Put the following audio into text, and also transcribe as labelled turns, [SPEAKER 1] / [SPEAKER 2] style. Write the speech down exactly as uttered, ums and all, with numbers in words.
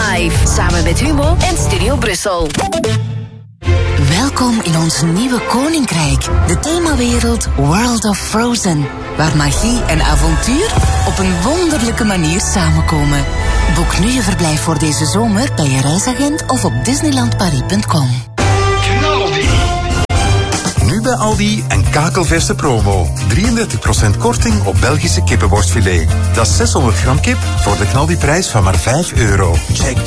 [SPEAKER 1] Live. Samen met Humo en Studio Brussel.
[SPEAKER 2] Welkom in ons nieuwe koninkrijk, de themawereld World of Frozen, waar magie en avontuur op een wonderlijke manier samenkomen. Boek nu je verblijf voor deze zomer bij je reisagent of op disneyland paris punt com.
[SPEAKER 3] Knaldi. Nu bij Aldi een kakelverse promo. drieëndertig procent korting op Belgische kippenborstfilet. Dat is zeshonderd gram kip voor de knaldiprijs van maar vijf euro. Check